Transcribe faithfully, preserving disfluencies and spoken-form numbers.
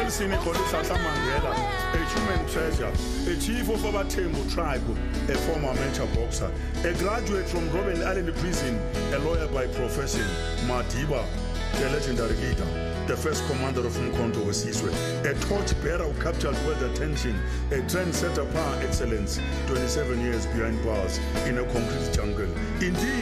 Nelson Rolihlahla Mandela, a human treasure, a chief of Abatembu tribe, a former amateur boxer, a graduate from Robben Island Prison, a lawyer by profession, Madiba, the legendary leader, the first commander of Mkhonto Wesizwe, a torchbearer who captured world attention, a trendsetter par excellence, twenty-seven years behind bars in a concrete jungle. Indeed,